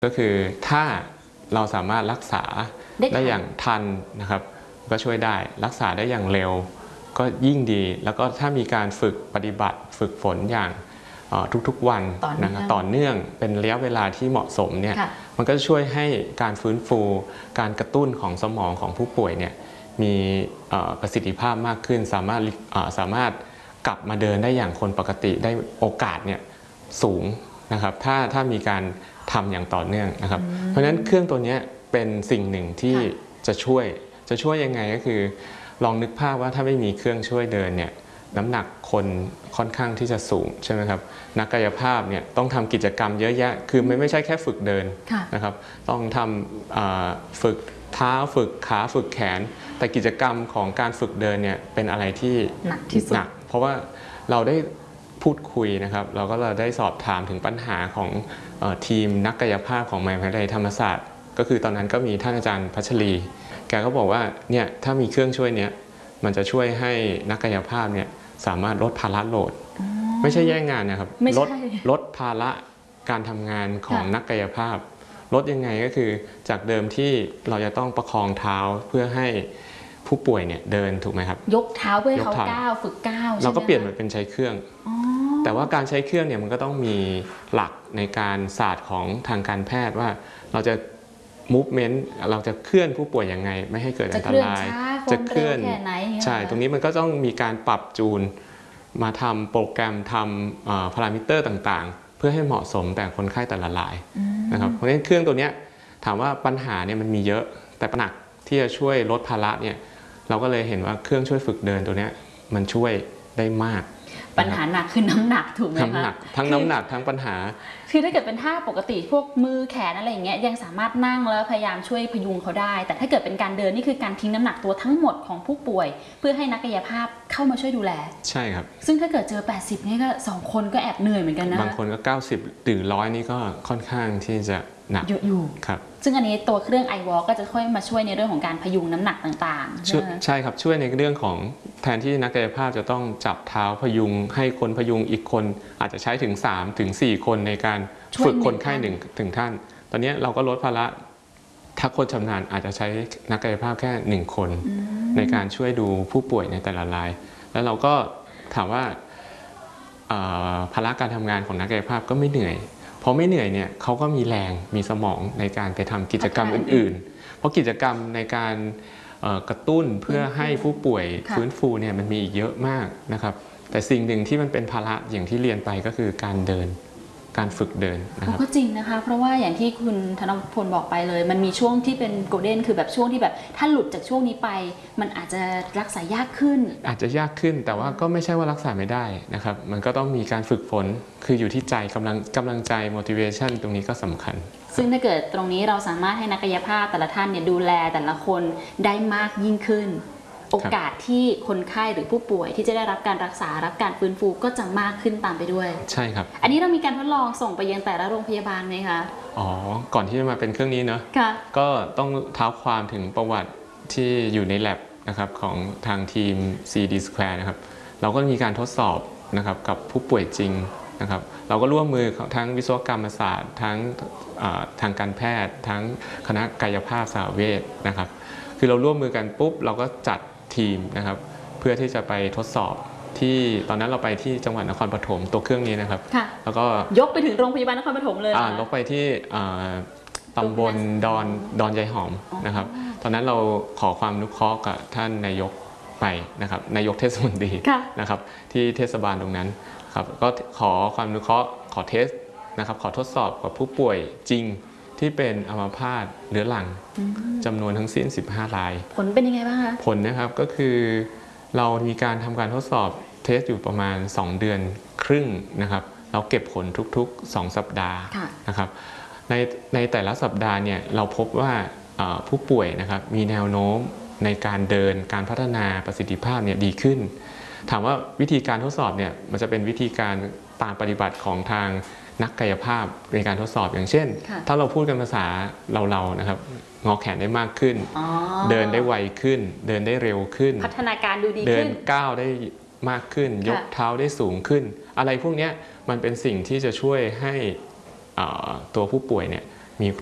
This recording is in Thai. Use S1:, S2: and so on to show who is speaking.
S1: ก็คือถ้าเราสามารถรักษาได้อย่างทันนะครับก็ช่วยได้รักษาได้อย่างเร็วก็ยิ่งดีแล้วก็ถ้ามีการฝึกปฏิบัติฝึกฝนอย่างทุกๆวันนะครับต่อเนื่องเป็นระยะเวลาที่เหมาะสมเนี่ยมันก็จะช่วยให้การฟื้นฟูการกระตุ้นของสมองของผู้ป่วยเนี่ยมีประสิทธิภาพมากขึ้นสามารถกลับมาเดินได้อย่างคนปกติได้โอกาสเนี่ยสูงนะครับถ้ามีการทำอย่างต่อเนื่องนะครับเพราะฉะนั้นเครื่องตัวนี้เป็นสิ่งหนึ่งที่จะช่วยยังไงก็คือลองนึกภาพว่าถ้าไม่มีเครื่องช่วยเดินเนี่ยน้ำหนักคนค่อนข้างที่จะสูงใช่ไหมครับนักกายภาพเนี่ยต้องทำกิจกรรมเยอะแยะคือไม่ใช่แค่ฝึกเดินนะครับต้องทำฝึกเท้าฝึกขาฝึกแขนแต่กิจกรรมของการฝึกเดินเนี่ยเป็นอะไรที่หนักเพราะว่าเราได้พูดคุยนะครับเราก็ได้สอบถามถึงปัญหาของทีมนักกายภาพของมหาวิทยาลัยธรรมศาสตร์ก็คือตอนนั้นก็มีท่านอาจารย์พัชรีแกก็บอกว่าเนี่ยถ้ามีเครื่องช่วยเนี้ยมันจะช่วยให้นักกายภาพเนี่ยสามารถลดภาระโหลดไม่ใช่แย่งงานนะครับลดภาระการทำงานของนักกายภาพลดยังไงก็คือจากเดิมที่เราจะต้องประคองเท้าเพื่อให้ผู้ป่วยเนี่ยเดินถูกไหมครับ
S2: ยกเท้าเพื่อให้เขาก้าวฝึกก้าว
S1: เราก็เปลี่ยนมาเป็นใช้เครื่องแต่ว่าการใช้เครื่องเนี่ยมันก็ต้องมีหลักในการศาสตร์ของทางการแพทย์ว่าเราจะ movement เราจะเคลื่อนผู้ป่วยยังไงไม่ให้เกิดอันตราย
S2: จะเคลื่อน
S1: ใช่ตรงนี้มันก็ต้องมีการปรับจูนมาทำโปรแกรมทำพารามิเตอร์ต่างๆเพื่อให้เหมาะสมแต่คนไข้แต่ละรายนะครับเพราะฉะนั้นเครื่องตัวนี้ถามว่าปัญหาเนี่ยมันมีเยอะแต่ปัญหาที่จะช่วยลดภาระเนี่ยเราก็เลยเห็นว่าเครื่องช่วยฝึกเดินตัวนี้มันช่วยได้มาก
S2: ปัญหาหนักคือน้ำหนักถูกไหมคะ
S1: ทั้งน้ำหนักทั้งปัญหา
S2: คือถ้าเกิดเป็นท่าปกติพวกมือแขนอะไรอย่างเงี้ยยังสามารถนั่งแล้วพยายามช่วยพยุงเขาได้แต่ถ้าเกิดเป็นการเดินนี่คือการทิ้งน้ำหนักตัวทั้งหมดของผู้ป่วยเพื่อให้นักกายภาพเข้ามาช่วยดูแล
S1: ใช่ครับ
S2: ซึ่งถ้าเกิดเจอ80นี่ก็2คนก็แอบเหนื่อยเหมือนกันนะ
S1: บางคนก็90หรือ100นี่ก็ค่อนข้างที่จะหนัก
S2: เยอะอยู่
S1: ครับ
S2: ซึ่งอันนี้ตัวเครื่อง iWalk ก็จะค่อยมาช่วยในเรื่องของการพยุงน้ำหนักต่าง
S1: ๆใช่ครับช่วยในเรื่องของแทนที่นักกายภาพจะต้องจับเท้าพยุงให้คนพยุงอีกคนอาจจะใช้ถึง3 ถึง 4 คนในการฝึกคนไข้1 ถึงท่านตอนนี้เราก็ลดภาระถ้าคนชำนาญอาจจะใช้นักกายภาพแค่1 คนในการช่วยดูผู้ป่วยในแต่ละรายแล้วเราก็ถามว่าภาระการทำงานของนักกายภาพก็ไม่เหนื่อยพอไม่เหนื่อยเนี่ยเขาก็มีแรงมีสมองในการไปทำกิจกรรมอื่นๆเพราะกิจกรรมในการกระตุ้นเพื่อให้ผู้ป่วยฟื้นฟูเนี่ยมันมีอีกเยอะมากนะครับแต่สิ่งหนึ่งที่มันเป็นภาระอย่างที่เรียนไปก็คือการเดินการฝึกเดินนะครับ
S2: ก็จริงนะคะเพราะว่าอย่างที่คุณธนพลบอกไปเลยมันมีช่วงที่เป็นโกลเด้นคือแบบช่วงที่แบบถ้าหลุดจากช่วงนี้ไปมันอาจจะรักษายากขึ้น
S1: อาจจะยากขึ้นแต่ว่าก็ไม่ใช่ว่ารักษาไม่ได้นะครับมันก็ต้องมีการฝึกฝนคืออยู่ที่ใจกำลังใจ motivation ตรงนี้ก็สำคัญ
S2: ซึ่งถ้าเกิดตรงนี้เราสามารถให้นักกายภาพแต่ละท่านเนี่ยดูแลแต่ละคนได้มากยิ่งขึ้นโอกาสที่คนไข้หรือผู้ป่วยที่จะได้รับการรักษารับการฟื้นฟูก็จะมากขึ้นตามไปด้วย
S1: ใช่ครับ
S2: อันนี้เรามีการทดลองส่งไปยังแต่ละโรงพยาบาลไหมคะ
S1: ก่อนที่จะมาเป็นเครื่องนี้เนาะก็ต้องเท้าความถึงประวัติที่อยู่ใน lab นะครับของทางทีม CD Square นะครับเราก็มีการทดสอบนะครับกับผู้ป่วยจริงนะครับเราก็ร่วมมือทั้งวิศวกรรมศาสตร์ทั้งทางการแพทย์ทั้งคณะกายภาพสหเวชนะครับคือเราร่วมมือกันปุ๊บเราก็จัดทีมนะครับเพื่อที่จะไปทดสอบที่ตอนนั้นเราไปที่จังหวัดนครปฐมตัวเครื่องนี้นะครับแล้วก็
S2: ยกไปถึงโรงพยาบาลนครปฐมเลย
S1: ยกไปที่ตำบลดอนยายหอมนะครับตอนนั้นเราขอความอนุเคราะห์กับท่านนายกไปนะครับนายกเทศมนตรีนะครับที่เทศบาลตรงนั้นครับก็ขอความอนุเคราะห์ขอเทสนะครับขอทดสอบกับผู้ป่วยจริงที่เป็นอัมพาตเรื้อรังจำนวนทั้งสิ้น15 ราย
S2: ผลเป็นยังไงบ้างคะ
S1: ผลนะครับก็คือเรามีการทำการทดสอบเทสอยู่ประมาณ2 เดือนครึ่งนะครับเราเก็บผลทุกๆ2 สัปดาห์นะครับในแต่ละสัปดาห์เนี่ยเราพบว่าผู้ป่วยนะครับมีแนวโน้มในการเดินการพัฒนาประสิทธิภาพเนี่ยดีขึ้นถามว่าวิธีการทดสอบเนี่ยมันจะเป็นวิธีการตามปฏิบัติของทางนักกายภาพในการทดสอบอย่างเช่นถ้าเราพูดกันภาษาเรานะครับงอแขนได้มากขึ้นเดินได้ไวขึ้นเดินได้เร็วขึ้น
S2: พัฒนาการดูดีขึ้น
S1: เดินก้าวได้มากขึ้นยกเท้าได้สูงขึ้นอะไรพวกนี้มันเป็นสิ่งที่จะช่วยให้ตัวผู้ป่วยเนี่ย